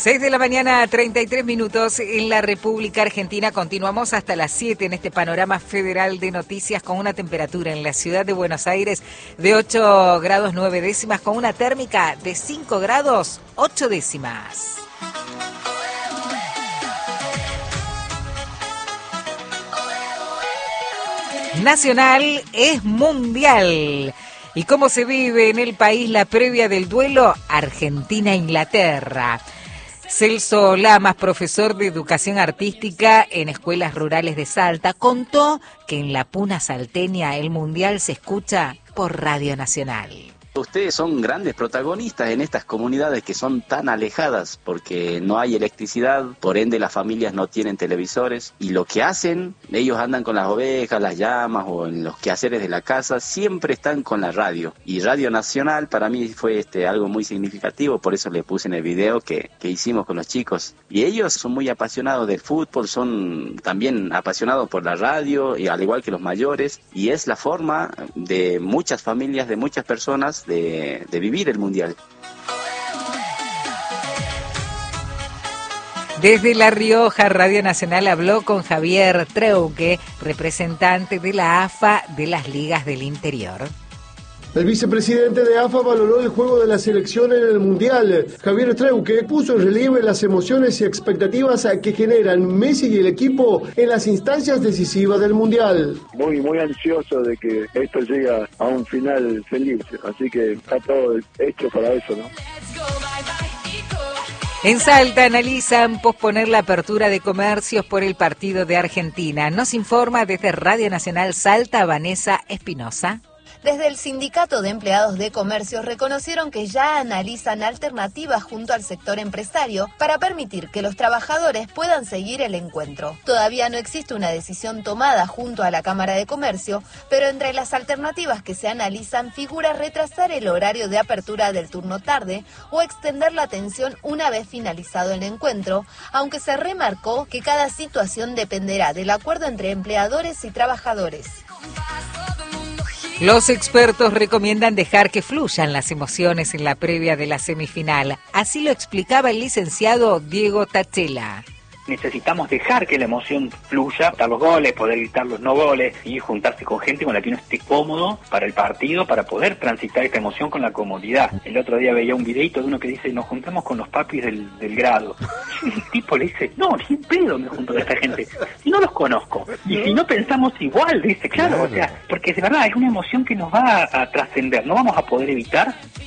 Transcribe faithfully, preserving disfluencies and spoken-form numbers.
seis de la mañana, treinta y tres minutos en la República Argentina. Continuamos hasta las siete en este panorama federal de noticias con una temperatura en la ciudad de Buenos Aires de ocho grados nueve décimas, con una térmica de cinco grados ocho décimas. Nacional es mundial. ¿Y cómo se vive en el país la previa del duelo Argentina-Inglaterra? Celso Lamas, profesor de Educación Artística en Escuelas Rurales de Salta, contó que en la Puna salteña el mundial se escucha por Radio Nacional. Ustedes son grandes protagonistas en estas comunidades que son tan alejadas porque no hay electricidad, por ende las familias no tienen televisores y lo que hacen, ellos andan con las ovejas, las llamas o en los quehaceres de la casa, siempre están con la radio. Y Radio Nacional para mí fue este algo muy significativo, por eso le puse en el video que, que hicimos con los chicos. Y ellos son muy apasionados del fútbol, son también apasionados por la radio, y al igual que los mayores, y es la forma de muchas familias, de muchas personas, De, de vivir el mundial. Desde La Rioja, Radio Nacional habló con Javier Treuque, representante de la A F A de las Ligas del Interior. El vicepresidente de A F A valoró el juego de la selección en el Mundial. Javier Treuque puso en relieve las emociones y expectativas que generan Messi y el equipo en las instancias decisivas del Mundial. Muy, muy ansioso de que esto llegue a un final feliz, así que está todo hecho para eso, ¿no? En Salta analizan posponer la apertura de comercios por el partido de Argentina. Nos informa desde Radio Nacional Salta Vanessa Espinosa. Desde el Sindicato de Empleados de Comercios reconocieron que ya analizan alternativas junto al sector empresario para permitir que los trabajadores puedan seguir el encuentro. Todavía no existe una decisión tomada junto a la Cámara de Comercio, pero entre las alternativas que se analizan figura retrasar el horario de apertura del turno tarde o extender la atención una vez finalizado el encuentro, aunque se remarcó que cada situación dependerá del acuerdo entre empleadores y trabajadores. Los expertos recomiendan dejar que fluyan las emociones en la previa de la semifinal. Así lo explicaba el licenciado Diego Tachela. Necesitamos dejar que la emoción fluya, gritar los goles, poder gritar los no goles y juntarse con gente con la que uno esté cómodo para el partido, para poder transitar esta emoción con la comodidad. El otro día veía un videito de uno que dice, nos juntamos con los papis del, del grado. Y el tipo le dice, no, ni en pedo me junto con esta gente, si no los conozco. Y si no pensamos igual, dice, claro, claro, o sea, porque de verdad es una emoción que nos va a, a trascender, no vamos a poder evitar